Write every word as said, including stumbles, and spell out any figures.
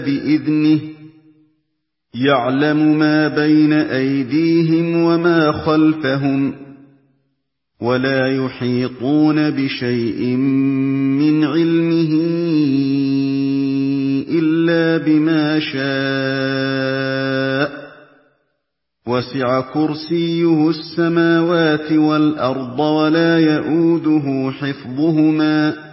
بِإِذْنِهِ ۚ يَعْلَمُ مَا بَيْنَ أَيْدِيهِمْ وَمَا خَلْفَهُمْ ۖ وَلَا يُحِيطُونَ بِشَيْءٍ مِّنْ عِلْمِهِ إِلَّا بِمَا شَاءَ ۚ وَسِعَ كُرْسِيُّهُ السَّمَاوَاتِ وَالْأَرْضَ وَلَا يَئُودُهُ حِفْظُهُمَا